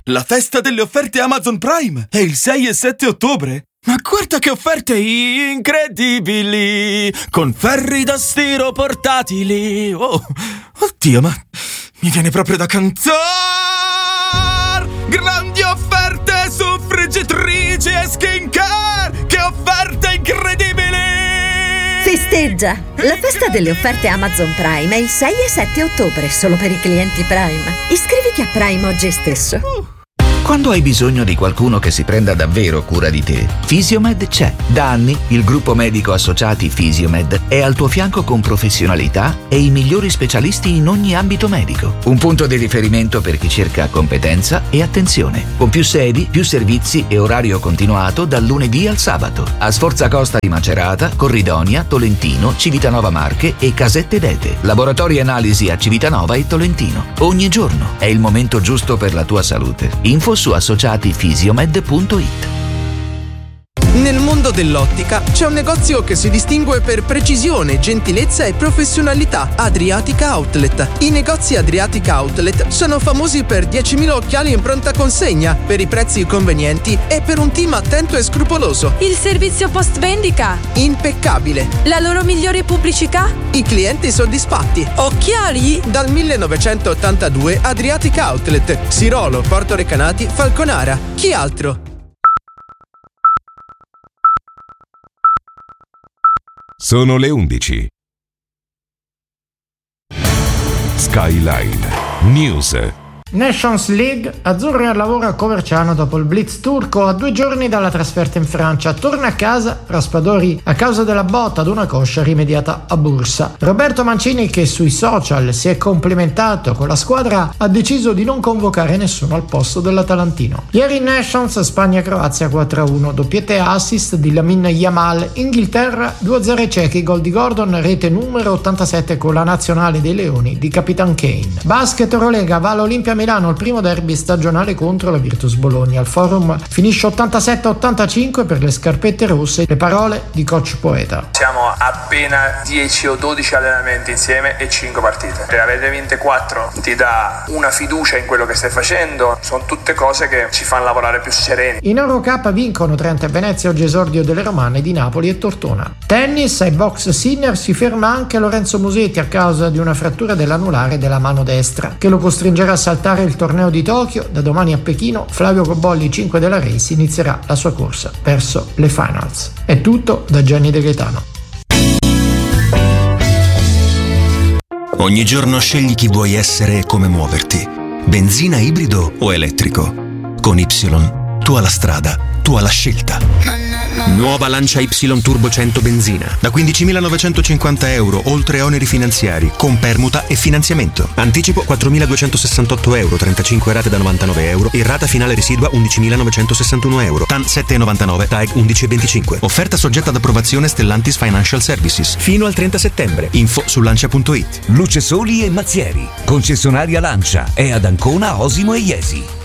la festa delle offerte Amazon Prime è il 6 e 7 ottobre. Ma guarda che offerte incredibili! Con ferri da stiro portatili! Oh, oddio, ma mi viene proprio da cantare! Grandi offerte su friggitrici e skincare! Che offerte incredibili! Festeggia! La festa delle offerte Amazon Prime è il 6 e 7 ottobre, solo per i clienti Prime. Iscriviti a Prime oggi stesso. Quando hai bisogno di qualcuno che si prenda davvero cura di te, Fisiomed c'è. Da anni il gruppo medico associati Fisiomed è al tuo fianco con professionalità e i migliori specialisti in ogni ambito medico. Un punto di riferimento per chi cerca competenza e attenzione. Con più sedi, più servizi e orario continuato dal lunedì al sabato. A Sforza Costa di Macerata, Corridonia, Tolentino, Civitanova Marche e Casette d'Ete. Laboratori analisi a Civitanova e Tolentino. Ogni giorno è il momento giusto per la tua salute. Info su associatifisiomed.it. Nel mondo dell'ottica c'è un negozio che si distingue per precisione, gentilezza e professionalità: Adriatica Outlet. I negozi Adriatica Outlet sono famosi per 10.000 occhiali in pronta consegna, per i prezzi convenienti e per un team attento e scrupoloso. Il servizio post vendita impeccabile. La loro migliore pubblicità? I clienti soddisfatti. Occhiali? Dal 1982 Adriatica Outlet, Sirolo, Porto Recanati, Falconara. Chi altro? Sono le 11. Skyline News. Nations League, azzurri al lavoro a Coverciano dopo il blitz turco a 2 giorni dalla trasferta in Francia. Torna a casa Raspadori a causa della botta ad una coscia rimediata a Bursa. Roberto Mancini, che sui social si è complimentato con la squadra, ha deciso di non convocare nessuno al posto dell'Atalantino. Ieri in Nations Spagna-Croazia 4-1, doppiette assist di Lamine Yamal. Inghilterra 2-0 ai cechi, gol di Gordon, rete numero 87 con la nazionale dei Leoni di Capitan Kane. Basket Eurolega, va all'Olimpia Milano, il primo derby stagionale contro la Virtus Bologna. Al Forum finisce 87-85 per le scarpette rosse. Le parole di coach Poeta: siamo appena 10 o 12 allenamenti insieme e 5 partite. Se avete vinte 4 ti dà una fiducia in quello che stai facendo. Sono tutte cose che ci fanno lavorare più sereni. In Eurocup vincono Trento e Venezia, oggi esordio delle romane di Napoli e Tortona. Tennis, ai box Sinner si ferma anche Lorenzo Musetti a causa di una frattura dell'anulare della mano destra che lo costringerà a saltare il torneo di Tokyo. Da domani a Pechino Flavio Cobolli, 5 della Race, inizierà la sua corsa verso le finals. È tutto da Gianni De Gaetano. Ogni giorno scegli chi vuoi essere e come muoverti: benzina, ibrido o elettrico. Con Y tu hai la strada, tu hai la scelta. Nuova Lancia Y Turbo 100 benzina da 15.950 euro, oltre oneri finanziari, con permuta e finanziamento. Anticipo 4.268 euro, 35 rate da 99 euro e rata finale residua 11.961 euro. TAN 7,99, TAEG 11,25. Offerta soggetta ad approvazione Stellantis Financial Services fino al 30 settembre. Info su lancia.it. Luce Soli e Mazzieri, concessionaria Lancia, è ad Ancona, Osimo e Iesi.